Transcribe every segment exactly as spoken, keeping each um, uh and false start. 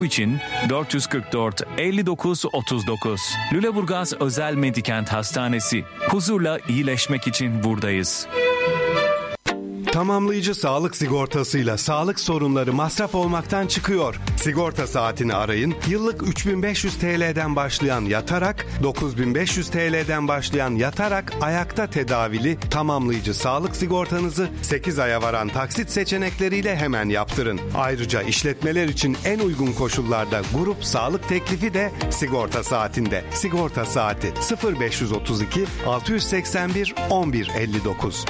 için dört yüz kırk dört elli dokuz otuz dokuz. Lüleburgaz Özel Medikent Hastanesi. Huzurla iyileşmek için buradayız. Tamamlayıcı sağlık sigortasıyla sağlık sorunları masraf olmaktan çıkıyor. Sigorta saatini arayın. Yıllık üç bin beş yüz TL'den başlayan yatarak, dokuz bin beş yüz TL'den başlayan yatarak ayakta tedavili tamamlayıcı sağlık sigortanızı sekiz aya varan taksit seçenekleriyle hemen yaptırın. Ayrıca işletmeler için en uygun koşullarda grup sağlık teklifi de sigorta saatinde. Sigorta saati sıfır beş otuz iki altı seksen bir on bir elli dokuz.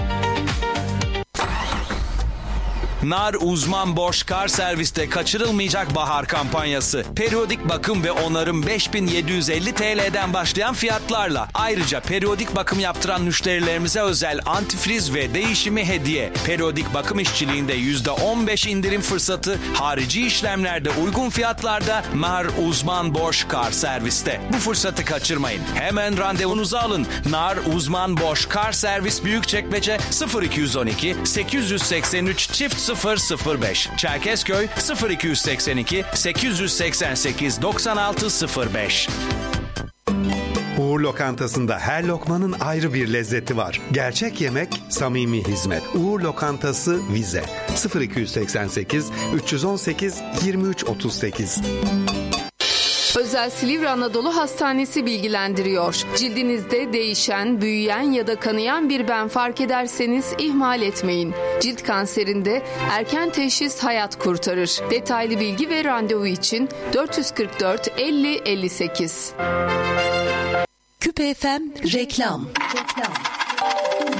Nar Uzman Bosch Car Servis'te kaçırılmayacak bahar kampanyası. Periyodik bakım ve onarım beş bin yedi yüz elli TL'den başlayan fiyatlarla. Ayrıca periyodik bakım yaptıran müşterilerimize özel antifriz ve değişimi hediye. Periyodik bakım işçiliğinde yüzde on beş indirim fırsatı, harici işlemlerde uygun fiyatlarda Nar Uzman Bosch Car Servis'te. Bu fırsatı kaçırmayın. Hemen randevunuzu alın. Nar Uzman Bosch Car Servis Büyükçekmece sıfır iki on iki sekiz seksen üç çift sıfır sıfır beş, Çerkezköy sıfır iki seksen iki sekiz seksen sekiz doksan altı sıfır beş. Uğur Lokantası'nda her lokmanın ayrı bir lezzeti var. Gerçek yemek, samimi hizmet. Uğur Lokantası Vize sıfır iki seksen sekiz üç on sekiz yirmi üç otuz sekiz. Özel Silivri Anadolu Hastanesi bilgilendiriyor. Cildinizde değişen, büyüyen ya da kanayan bir ben fark ederseniz ihmal etmeyin. Cilt kanserinde erken teşhis hayat kurtarır. Detaylı bilgi ve randevu için dört yüz kırk dört elli elli sekiz. Küpe F M reklam. reklam.